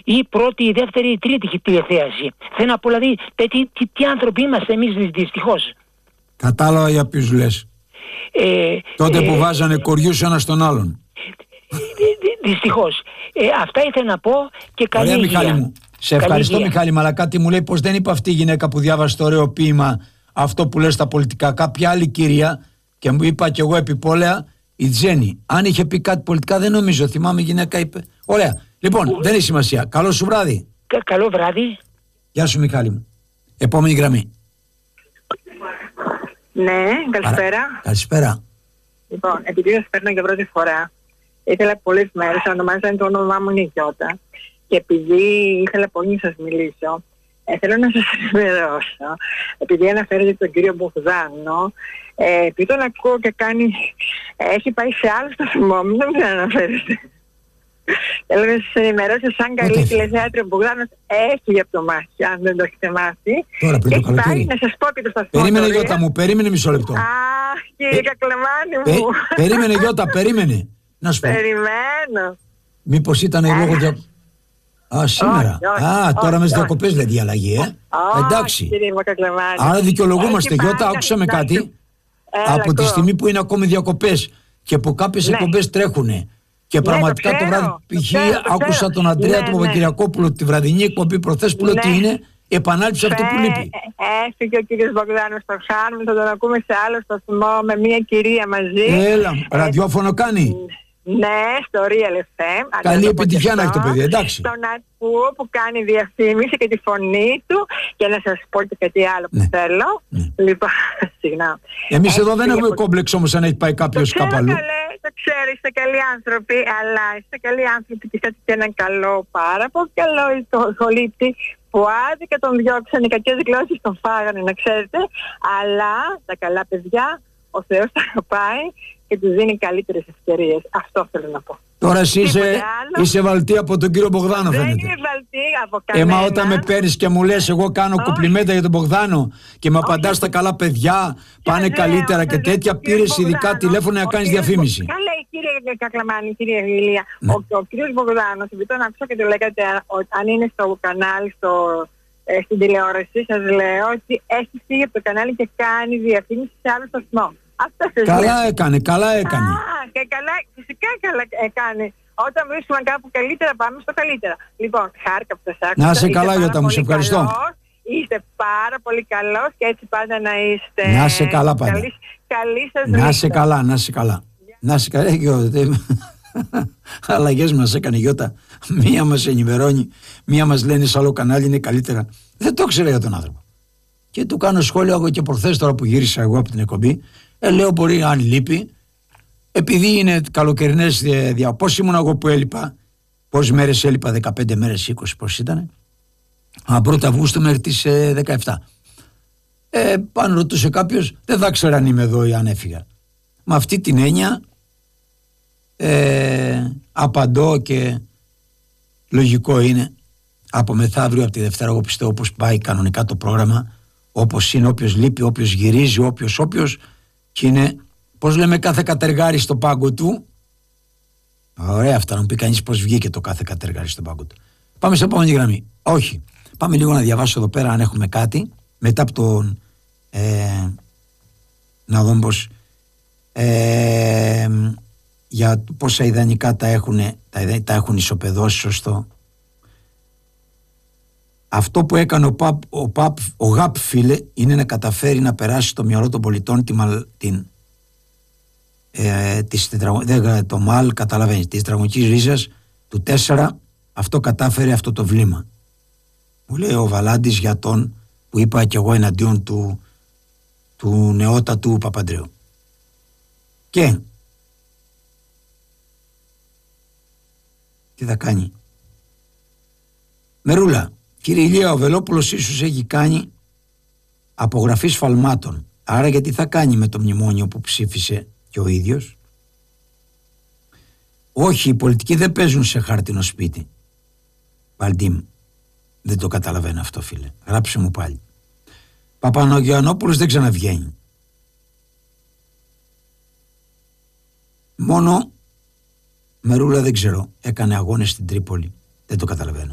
ή πρώτη, ή δεύτερη, ή τρίτη τηλεθέαση. Θέλω να πω, δηλαδή, τι άνθρωποι είμαστε εμείς, δυστυχώς. Κατάλαβα για ποιους λες. Τότε που βάζανε κοριούς ένας στον άλλον. Δυστυχώς. Αυτά ήθελα να πω και καλή υγεία. υγεία. Μιχάλη μου. Σε ευχαριστώ, Μιχάλη, αλλά κάτι μου λέει πως δεν είπε αυτή η γυναίκα που διάβασε το ωραίο ποίημα αυτό που λες στα πολιτικά. Κάποια άλλη κυρία, και μου είπα κι εγώ επιπόλαια, η Τζέννη. Αν είχε πει κάτι πολιτικά, δεν νομίζω. Θυμάμαι, η γυναίκα είπε. Ωραία. Λοιπόν, δεν έχει σημασία. Καλό σου βράδυ. Καλό βράδυ. Γεια σου, Μιχάλη μου. Επόμενη γραμμή. Ναι, καλησπέρα. Καλησπέρα. Λοιπόν, επειδή σας παίρνω για πρώτη φορά, ήθελα πολλές μέρες να ονομάζω, το όνομά μου είναι η Γιώτα. Και επειδή ήθελα πολύ να σας μιλήσω, θέλω να σας ενημερώσω, επειδή αναφέρετε τον κύριο Μπογδάνο, επειδή τον ακούω και έχει πάει σε άλλο σταθμό, μην τον αναφέρετε. Θέλω να σας ενημερώσω, σαν καλή τηλεθέατρια, ο Μπογδάνος έφυγε από το μάχη, αν δεν το έχετε μάθει. Τώρα πριν το καλοκαίρι. Να σας πω και το σταθμό. Περίμενε, Γιώτα μου, περίμενε μισό λεπτό. Κύριε Κακλεμάνη μου. Περίμενε, Γιώτα, περίμενε. Να σου πω. Περιμένω. Μήπως ήταν λόγω για... σήμερα. Τώρα με τις διακοπές λέει διαλλαγή, εντάξει. Άρα δικαιολογούμαστε, Γιώτα, άκουσαμε κάτι. Από τη στιγμή που είναι ακόμη διακοπές και που κάποιες εκπομπές τρέχουνε. Και πραγματικά το βράδυ π.χ. άκουσα τον Αντρέα του Παπακυριακόπουλου τη βραδινή εκπομπή προχθές που λέει ότι είναι επανάληψη αυτό που λείπει. Έφυγε ο κύριος Μπογδάνος στο Χάνου, θα τον ακούμε σε άλλο σταθμό με μια κυρία μαζί. Έλα, ραδιόφωνο κάνει. Ναι, στο Real FM. Καλή επιτυχία να έχει το παιδί, εντάξει. Τον ακούω που κάνει διαφήμιση και τη φωνή του. Και να σας πω και κάτι άλλο που θέλω. Λοιπόν, συγγνώμη. Εμείς εδώ δεν έχουμε κόμπλεξ όμως αν έχει πάει κάποιος κάπου αλλού. Το ξέρω, είστε καλοί άνθρωποι, αλλά είστε καλοί άνθρωποι και είχατε και έναν καλό, πάρα πολύ καλό ηχολήπτη που άδικα τον διώξανε, οι κακές γλώσσες τον φάγανε, να ξέρετε. Αλλά τα καλά παιδιά, ο Θεός τα αγαπάει και τους δίνει καλύτερες ευκαιρίες. Αυτό θέλω να πω. Τώρα εσύ είσαι βαλτή από τον κύριο Μπογδάνο, φαίνεται. Δεν είμαι βαλτή από κανένα. Μα όταν με παίρνεις και μου λες εγώ κάνω κουπλιμέντα για τον Μπογδάνο και με απαντάς τα καλά παιδιά, πάνε καλύτερα και τέτοια, πήρες ειδικά τηλέφωνο να κάνεις διαφήμιση. Καλά, κύριε Κακλαμάνη, κύριε Ηλία. Ο κύριος Μπογδάνος, επειδή τον άκουσα και το λέγατε, αν είναι στο κανάλι, στην τηλεόραση, σας λέω ότι έχει φύγει από το κανάλι και κάνει διαφήμιση σε άλλο σταθμό. Καλά έκανε. Και καλά, φυσικά καλά έκανε. Όταν βρίσκουμε κάπου καλύτερα, πάμε στο καλύτερα. Λοιπόν, χάρηκα που σας άκουσα. Να είσαι καλά, Γιώτα μου, σε ευχαριστώ. Είστε πάρα πολύ καλός και έτσι πάντα να είστε. Να είσαι καλά πάντα. Καλή σας νύχτα. Να είσαι καλά, να είσαι καλά. Να είσαι καλά, Γιώτα. Αλλαγές μας έκανε η Γιώτα. Μία μας ενημερώνει, μία μας λένε σε άλλο κανάλι είναι καλύτερα. Δεν το ήξερα για τον άνθρωπο. Και του κάνω σχόλιο εγώ και προχθές τώρα που γύρισα εγώ από την εκπομπή. Λέω μπορεί αν λείπει, επειδή είναι καλοκαιρινές πώς ήμουν εγώ που έλειπα, πόσες μέρες έλειπα, 15 μέρες, 20 πώς ήταν, από 1 Αυγούστου μέχρι τις 17. Πάνω ρωτούσε κάποιος, δεν θα ξέρω αν είμαι εδώ ή αν έφυγα. Με αυτή την έννοια απαντώ και λογικό είναι από μεθαύριο, από τη Δευτέρα, εγώ πιστεύω όπως πάει κανονικά το πρόγραμμα, όπως είναι, όποιος λείπει, όποιος γυρίζει, όποιος και είναι, πώς λέμε, κάθε κατεργάρι στο πάγκο του. Ωραία αυτά, να μου πει κανείς πώς βγήκε το κάθε κατεργάρι στο πάγκο του. Πάμε σε επόμενη γραμμή. Όχι, πάμε λίγο να διαβάσω εδώ πέρα αν έχουμε κάτι μετά από τον να δούμε πως για πόσα ιδανικά τα έχουν ισοπεδώσει, σωστό. Αυτό που έκανε ο ΓΑΠ, φίλε, είναι να καταφέρει να περάσει στο μυαλό των πολιτών το ΜΑΛ, καταλαβαίνεις, της τετραγωνικής ρίζας του 4, αυτό κατάφερε αυτό το βλήμα. Μου λέει ο Βαλάντης για τον που είπα κι εγώ εναντίον του νεότατου Παπαντρέου. Και τι θα κάνει? Μερούλα, κύριε Ηλία, ο Βελόπουλος ίσως έχει κάνει απογραφή σφαλμάτων. Άρα γιατί θα κάνει με το μνημόνιο που ψήφισε και ο ίδιος? Όχι, οι πολιτικοί δεν παίζουν σε χάρτινο σπίτι. Βαλντίμ, δεν το καταλαβαίνω αυτό, φίλε. Γράψε μου πάλι. Παπανογιαννόπουλος δεν ξαναβγαίνει. Μόνο Μερούλα δεν ξέρω. Έκανε αγώνες στην Τρίπολη. Δεν το καταλαβαίνω.